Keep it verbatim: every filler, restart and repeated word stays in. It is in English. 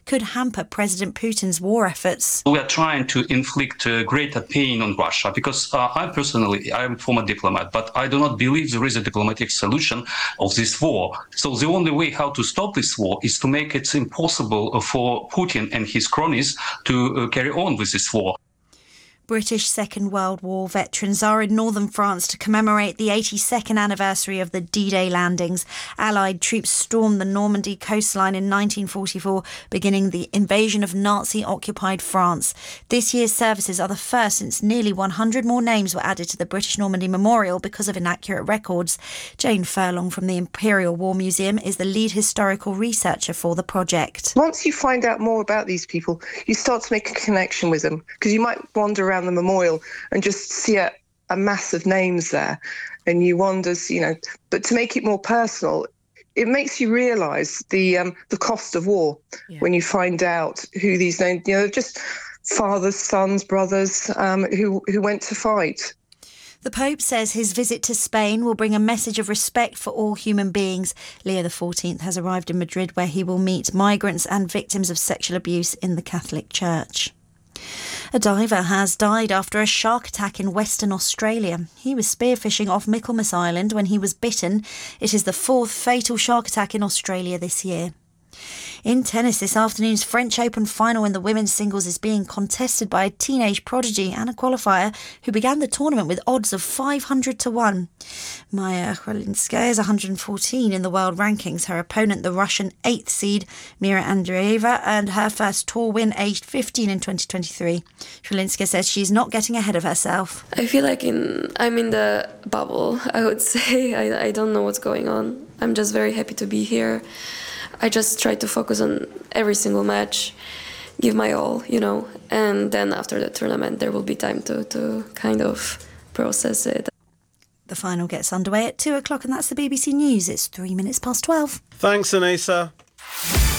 could hamper President Putin's war efforts. We are trying to inflict uh, greater pain on Russia because uh, I personally, I am a former diplomat, but I do not believe there is a diplomatic solution of this war. So the only way how to stop this war is to make it impossible for Putin and his cronies to uh, carry on with this war. British Second World War veterans are in northern France to commemorate the eighty-second anniversary of the D-Day landings. Allied troops stormed the Normandy coastline in nineteen forty-four, beginning the invasion of Nazi-occupied France. This year's services are the first since nearly one hundred more names were added to the British Normandy Memorial because of inaccurate records. Jane Furlong from the Imperial War Museum is the lead historical researcher for the project. Once you find out more about these people, you start to make a connection with them, because you might wander around the memorial and just see a, a mass of names there, and you wonder, you know, but to make it more personal, it makes you realise the um, the cost of war. Yeah. When you find out who these names, you know, just fathers, sons, brothers um, who who went to fight. The Pope says his visit to Spain will bring a message of respect for all human beings. Leo the fourteenth has arrived in Madrid, where he will meet migrants and victims of sexual abuse in the Catholic Church. A diver has died after a shark attack in Western Australia. He was spearfishing off Michaelmas Island when he was bitten. It is the fourth fatal shark attack in Australia this year. In tennis, this afternoon's French Open final in the women's singles is being contested by a teenage prodigy and a qualifier who began the tournament with odds of five hundred to one. Maya Chwelinska is one hundred fourteen in the world rankings. Her opponent, the Russian eighth seed, Mira Andreeva, earned her first tour win aged fifteen in twenty twenty-three. Chwelinska says she's not getting ahead of herself. I feel like in I'm in the bubble, I would say. I, I don't know what's going on. I'm just very happy to be here. I just try to focus on every single match, give my all, you know, and then after the tournament there will be time to, to kind of process it. The final gets underway at two o'clock, and that's the B B C News. It's three minutes past twelve. Thanks, Anissa.